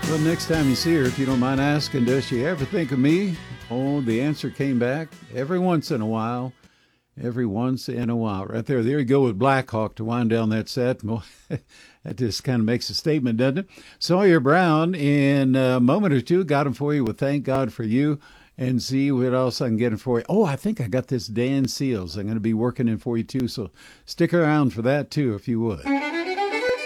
Well, next time you see her, if you don't mind asking, does she ever think of me? Oh, the answer came back every once in a while. Every once in a while. Right there. There you go with Black Hawk to wind down that set. Well, that just kind of makes a statement, doesn't it? Sawyer Brown, in a moment or two, got him for you with Thank God for You, and see what else I can get him for you. Oh, I think I got this Dan Seals. I'm going to be working in for you, too, so stick around for that, too, if you would.